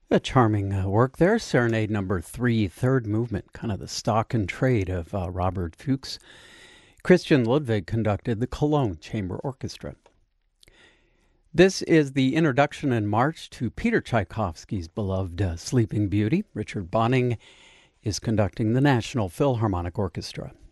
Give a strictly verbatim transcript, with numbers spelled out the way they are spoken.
A charming uh, work there. Serenade number three, third movement, kind of the stock and trade of uh, Robert Fuchs. Christian Ludwig conducted the Cologne Chamber Orchestra. This is the introduction and march to Peter Tchaikovsky's beloved uh, Sleeping Beauty. Richard Bonning is conducting the National Philharmonic Orchestra.